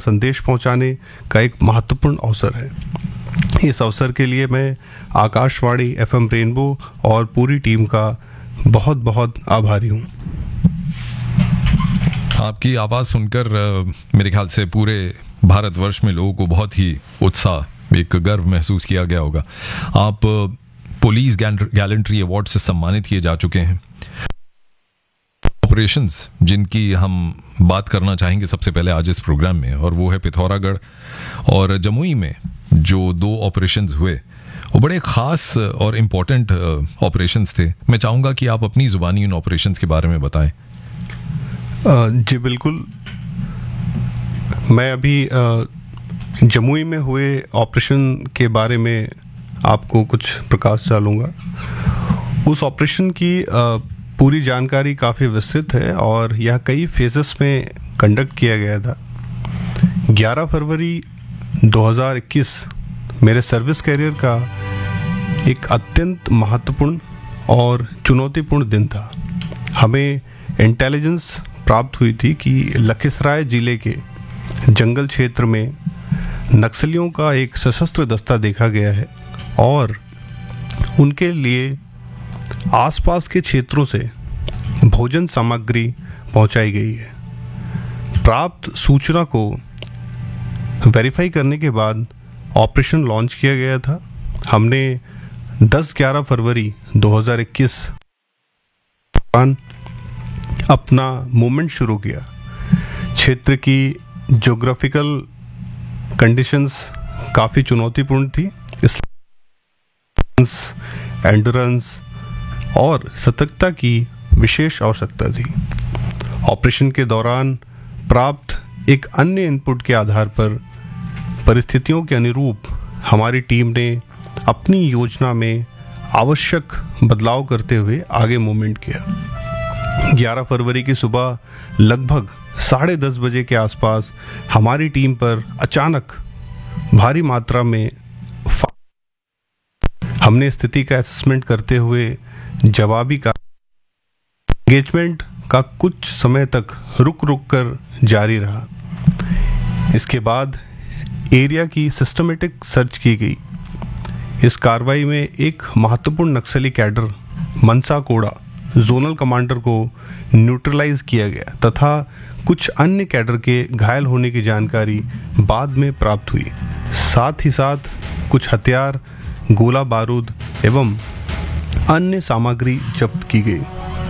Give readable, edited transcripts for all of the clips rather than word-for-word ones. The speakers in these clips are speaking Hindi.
संदेश पहुंचाने का एक महत्वपूर्ण अवसर है। इस अवसर के लिए मैं आकाशवाणी FM रेनबो और पूरी टीम का बहुत बहुत आभारी हूँ। आपकी आवाज़ सुनकर मेरे ख्याल से पूरे भारतवर्ष में लोगों को बहुत ही उत्साह, एक गर्व महसूस किया गया होगा। आप पुलिस गैलेंट्री अवार्ड से सम्मानित किए जा चुके हैं। ऑपरेशंस जिनकी हम बात करना चाहेंगे सबसे पहले आज इस प्रोग्राम में, और वो है पिथौरागढ़ और जमुई में जो 2 ऑपरेशंस हुए, वो बड़े ख़ास और इम्पोर्टेंट ऑपरेशंस थे। मैं चाहूँगा कि आप अपनी ज़ुबानी उन ऑपरेशंस के बारे में बताएं। जी बिल्कुल। मैं अभी जमुई में हुए ऑपरेशन के बारे में आपको कुछ प्रकाश डालूंगा। उस ऑपरेशन की पूरी जानकारी काफ़ी विस्तृत है और यह कई फेजेस में कंडक्ट किया गया था। 11 फरवरी 2021 मेरे सर्विस कैरियर का एक अत्यंत महत्वपूर्ण और चुनौतीपूर्ण दिन था। हमें इंटेलिजेंस प्राप्त हुई थी कि लखीसराय जिले के जंगल क्षेत्र में नक्सलियों का एक सशस्त्र दस्ता देखा गया है और उनके लिए आसपास के क्षेत्रों से भोजन सामग्री पहुंचाई गई है। प्राप्त सूचना को वेरीफाई करने के बाद ऑपरेशन लॉन्च किया गया था। हमने 10-11 फरवरी 2021 अपना मूवमेंट शुरू किया। क्षेत्र की ज्योग्राफिकल कंडीशंस काफ़ी चुनौतीपूर्ण थी, एंडोरेंस और सतर्कता की विशेष आवश्यकता थी। ऑपरेशन के दौरान प्राप्त एक अन्य इनपुट के आधार पर परिस्थितियों के अनुरूप हमारी टीम ने अपनी योजना में आवश्यक बदलाव करते हुए आगे मूवमेंट किया। 11 फरवरी की सुबह लगभग 10:30 बजे के आसपास हमारी टीम पर अचानक भारी मात्रा में हमने स्थिति का असेसमेंट करते हुए जवाबी का एंगेजमेंट का कुछ समय तक रुक कर जारी रहा। इसके बाद एरिया की सिस्टमेटिक सर्च की गई। इस कार्रवाई में एक महत्वपूर्ण नक्सली कैडर मनसा कोड़ा जोनल कमांडर को न्यूट्रलाइज किया गया तथा कुछ अन्य कैडर के घायल होने की जानकारी बाद में प्राप्त हुई। साथ ही साथ कुछ हथियार, गोला बारूद एवं अन्य सामग्री जब्त की गई।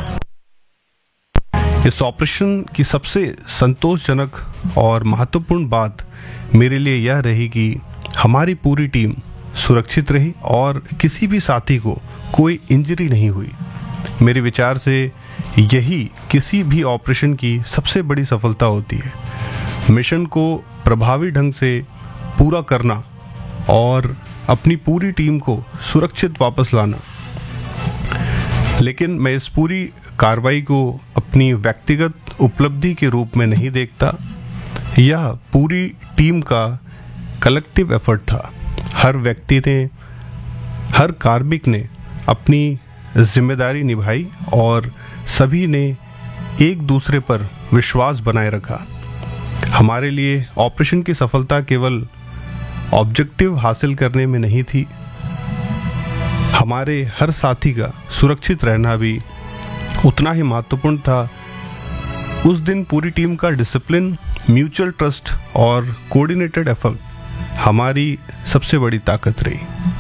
इस ऑपरेशन की सबसे संतोषजनक और महत्वपूर्ण बात मेरे लिए यह रही कि हमारी पूरी टीम सुरक्षित रही और किसी भी साथी को कोई इंजरी नहीं हुई। मेरे विचार से यही किसी भी ऑपरेशन की सबसे बड़ी सफलता होती है, मिशन को प्रभावी ढंग से पूरा करना और अपनी पूरी टीम को सुरक्षित वापस लाना। लेकिन मैं इस पूरी कार्रवाई को अपनी व्यक्तिगत उपलब्धि के रूप में नहीं देखता। यह पूरी टीम का कलेक्टिव एफर्ट था। हर व्यक्ति ने, हर कार्मिक ने अपनी जिम्मेदारी निभाई और सभी ने एक दूसरे पर विश्वास बनाए रखा। हमारे लिए ऑपरेशन की सफलता केवल ऑब्जेक्टिव हासिल करने में नहीं थी, हमारे हर साथी का सुरक्षित रहना भी उतना ही महत्वपूर्ण था। उस दिन पूरी टीम का डिसिप्लिन, म्यूचुअल ट्रस्ट और कोऑर्डिनेटेड एफर्ट हमारी सबसे बड़ी ताकत रही।